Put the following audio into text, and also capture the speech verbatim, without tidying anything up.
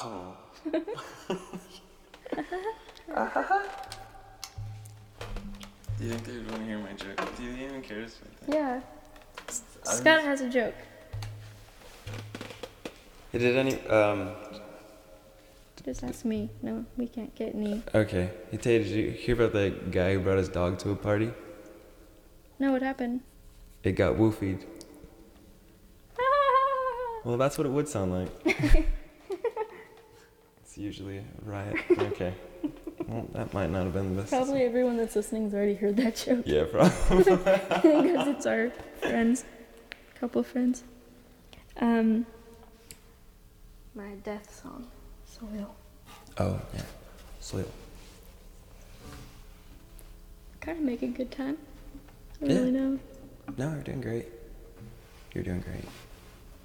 Oh. Do you think they would want to hear my joke? Do you even care to say that? Yeah. I Scott was- has a joke. Hey, did any, um, Just ask me. No, we can't get any. okay. Hey, Tay, did you hear about that guy who brought his dog to a party? No, what happened? It got woofied. Well, that's what it would sound like. It's usually a riot. Okay. Well, that might not have been the best. Probably everyone that's listening has already heard that joke. Yeah, probably. Because it's our friends. Couple friends. Um, my death song. Soil. Oh, yeah. Soil. Kind of make a good time. I Yeah. really know. No, you're doing great. You're doing great.